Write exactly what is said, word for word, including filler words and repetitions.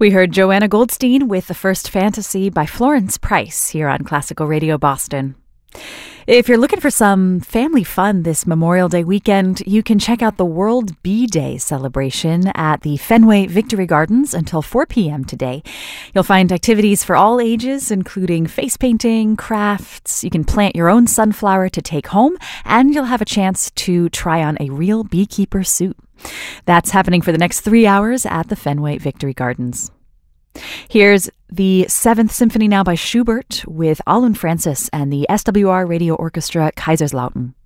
We heard Joanna Goldstein with The First Fantasy by Florence Price here on Classical Radio Boston. If you're looking for some family fun this Memorial Day weekend, you can check out the World Bee Day celebration at the Fenway Victory Gardens until four p.m. today. You'll find activities for all ages, including face painting, crafts. You can plant your own sunflower to take home, and you'll have a chance to try on a real beekeeper suit. That's happening for the next three hours at the Fenway Victory Gardens. Here's the Seventh Symphony now by Schubert with Alun Francis and the S W R Radio Orchestra Kaiserslautern.